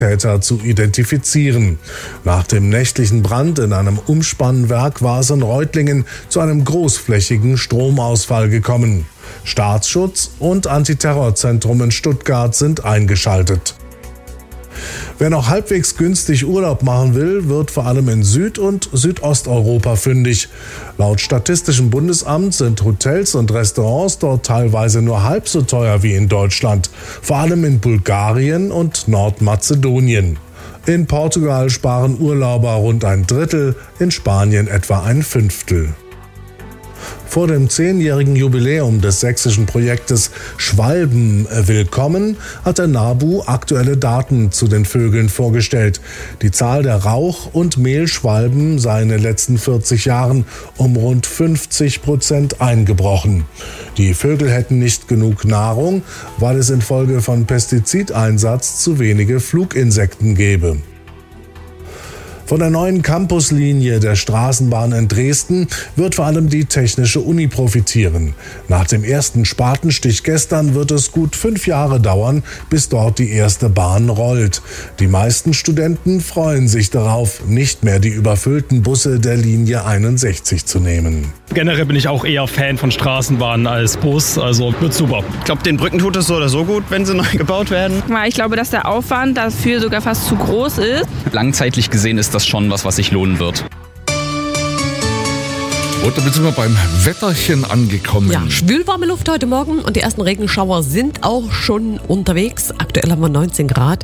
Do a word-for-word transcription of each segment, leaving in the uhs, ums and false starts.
Täter zu identifizieren. Nach dem nächtlichen Brand in einem Umspannwerk war es in Reutlingen zu einem großflächigen Stromausfall gekommen. Staatsschutz und Antiterrorzentrum in Stuttgart sind eingeschaltet. Wer noch halbwegs günstig Urlaub machen will, wird vor allem in Süd- und Südosteuropa fündig. Laut Statistischem Bundesamt sind Hotels und Restaurants dort teilweise nur halb so teuer wie in Deutschland, vor allem in Bulgarien und Nordmazedonien. In Portugal sparen Urlauber rund ein Drittel, in Spanien etwa ein Fünftel. Vor dem zehnjährigen Jubiläum des sächsischen Projektes Schwalben willkommen hat der NABU aktuelle Daten zu den Vögeln vorgestellt. Die Zahl der Rauch- und Mehlschwalben sei in den letzten vierzig Jahren um rund fünfzig Prozent eingebrochen. Die Vögel hätten nicht genug Nahrung, weil es infolge von Pestizideinsatz zu wenige Fluginsekten gäbe. Von der neuen Campuslinie der Straßenbahn in Dresden wird vor allem die Technische Uni profitieren. Nach dem ersten Spatenstich gestern wird es gut fünf Jahre dauern, bis dort die erste Bahn rollt. Die meisten Studenten freuen sich darauf, nicht mehr die überfüllten Busse der Linie einundsechzig zu nehmen. Generell bin ich auch eher Fan von Straßenbahnen als Bus, also wird super. Ich glaube, den Brücken tut es so oder so gut, wenn sie neu gebaut werden. Ich glaube, dass der Aufwand dafür sogar fast zu groß ist. Langzeitlich gesehen ist das schon was, was sich lohnen wird. Und damit sind wir beim Wetterchen angekommen. Ja, schwülwarme Luft heute Morgen und die ersten Regenschauer sind auch schon unterwegs. Aktuell haben wir neunzehn Grad.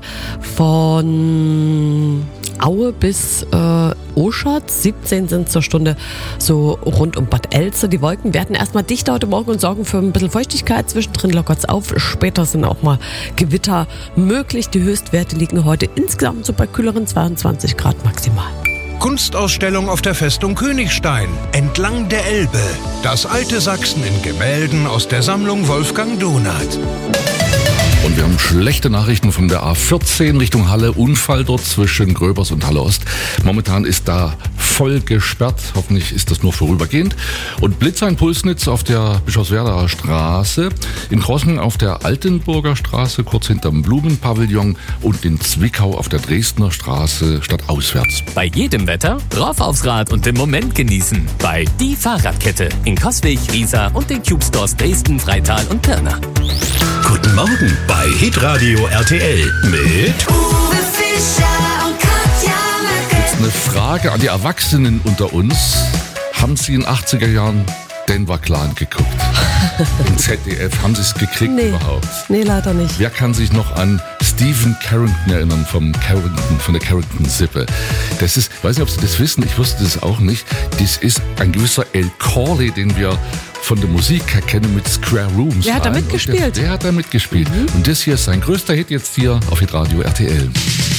Von Aue bis äh, Oschatz, siebzehn sind zur Stunde so rund um Bad Elze. Die Wolken werden erstmal dichter heute Morgen und sorgen für ein bisschen Feuchtigkeit. Zwischendrin lockert es auf. Später sind auch mal Gewitter möglich. Die Höchstwerte liegen heute insgesamt so bei kühleren zweiundzwanzig Grad maximal. Kunstausstellung auf der Festung Königstein, entlang der Elbe. Das alte Sachsen in Gemälden aus der Sammlung Wolfgang Donath. Und wir haben schlechte Nachrichten von der A vierzehn Richtung Halle. Unfall dort zwischen Gröbers und Halle Ost. Momentan ist da voll gesperrt. Hoffentlich ist das nur vorübergehend. Und Blitzer in Pulsnitz auf der Bischofswerder Straße. In Krossen auf der Altenburger Straße, kurz hinterm Blumenpavillon. Und in Zwickau auf der Dresdner Straße stadtauswärts. Bei jedem Wetter rauf aufs Rad und den Moment genießen. Bei Die Fahrradkette in Coswig, Riesa und den Cube Stores Dresden, Freital und Pirna. Guten Morgen bei Hitradio R T L mit Uwe Fischer und Katja Möcke. Jetzt eine Frage an die Erwachsenen unter uns. Haben Sie in den achtziger Jahren Denver Clan geguckt? Im Z D F. Haben Sie es gekriegt nee. überhaupt? Nee, leider nicht. Wer kann sich noch an Stephen Carrington erinnern vom Carrington, von der Carrington-Sippe? Das ist, ich weiß nicht, ob Sie das wissen, ich wusste das auch nicht. Das ist ein gewisser El Corley, den wir von der Musik her kennen mit Square Rooms. Der hat da mitgespielt. Der, der hat da mitgespielt. Mhm. Und das hier ist sein größter Hit jetzt hier auf Hitradio R T L.